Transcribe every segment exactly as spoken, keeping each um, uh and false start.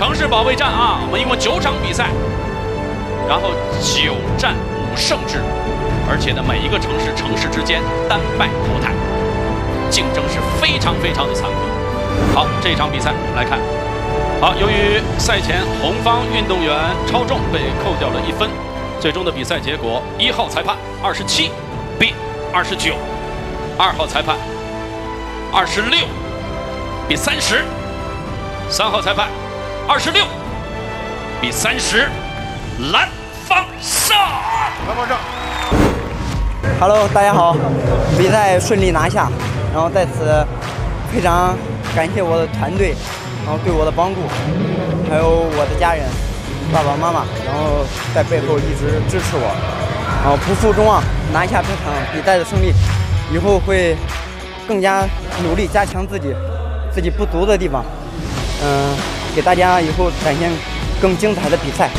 城市保卫战啊，我们一共九场比赛，然后九战五胜制，而且呢，每一个城市城市之间单败淘汰，竞争是非常非常的残酷。好，这场比赛我们来看。好，由于赛前红方运动员超重被扣掉了一分，最终的比赛结果：一号裁判二十七比二十九，二号裁判二十六比三十，三号裁判。二十六比三十，蓝方胜。蓝方胜。 Hello， 大家好，比赛顺利拿下，然后在此非常感谢我的团队，然后对我的帮助，还有我的家人，爸爸妈妈，然后在背后一直支持我，然后不负众望拿下这场比赛的胜利，以后会更加努力加强自己自己不足的地方，嗯。给大家以后展现更精彩的比赛。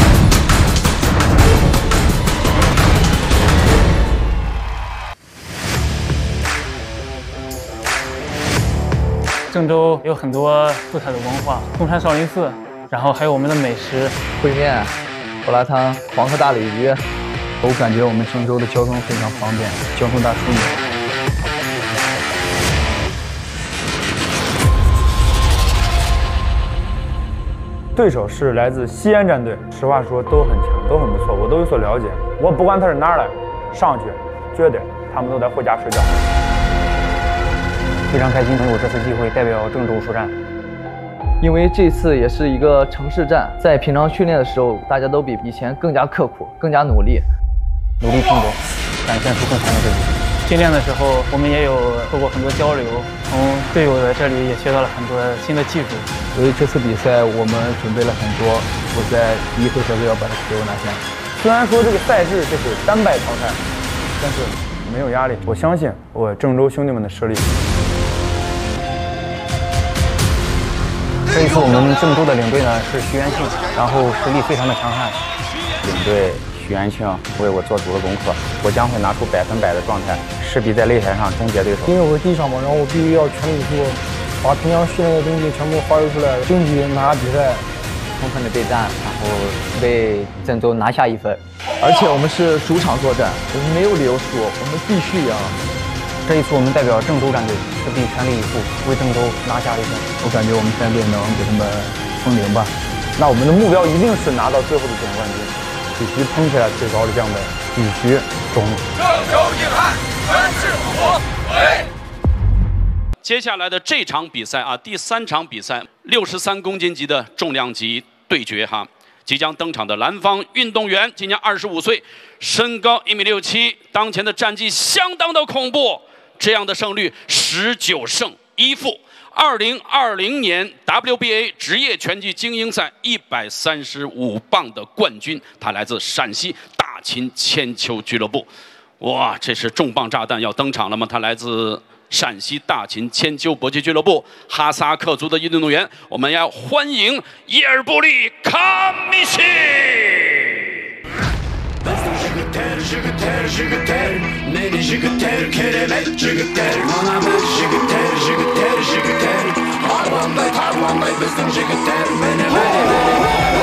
郑州有很多出彩的文化，中山少林寺，然后还有我们的美食， 烩面、胡辣汤、黄河大鲤鱼。我感觉我们郑州的交通非常方便，交通大枢纽。 对手是来自西安战队，实话说都很强，都很不错，我都有所了解。我不管他是哪儿来，上去绝对他们都得回家睡觉。 非常开心能有这次机会代表郑州出战， 因为这次也是一个城市战，在平常训练的时候，大家都比以前更加刻苦，更加努力， 努力拼搏，展现出更强的自己。训练的时候，我们也有做过很多交流，从队友的这里也学到了很多新的技术。 所以这次比赛我们准备了很多，我在第一回合就要把这个球拿下。 虽然说这个赛制就是单败淘汰，但是没有压力，我相信我郑州兄弟们的实力。 这一次我们郑州的领队呢是徐元庆，然后实力非常的强悍。 领队徐元庆为我做足了功课，我将会拿出百分百的状态，势必在擂台上终结对手。 因为我是第一场嘛，然后我必须要全力以赴，把平常训练的东西全部发挥出来，争取拿下比赛。 充分的备战，然后为郑州拿下一分。而且我们是主场作战，我们没有理由输，我们必须赢。 这一次我们代表郑州战队，势必全力以赴为郑州拿下一分。 我感觉我们战队能给他们封顶吧。 那我们的目标一定是拿到最后的总冠军，必须冲起来最高的奖杯，必须中。 郑州硬汉，全是火腿。接下来的这场比赛啊，第三场比赛，六十三公斤级的重量级对决哈，即将登场的蓝方运动员今年二十五岁，身高一米六七，当前的战绩相当的恐怖，这样的胜率十九胜一负。二零二零年 W B A 职业拳击精英赛一百三十五磅的冠军，他来自陕西大秦千秋俱乐部。哇，这是重磅炸弹要登场了吗？他来自陕西大秦千秋搏击俱乐部，哈萨克族的运动员，我们要欢迎叶尔布里卡米奇。 Harvan bey, harvan bey, bizim jigitler, beni beni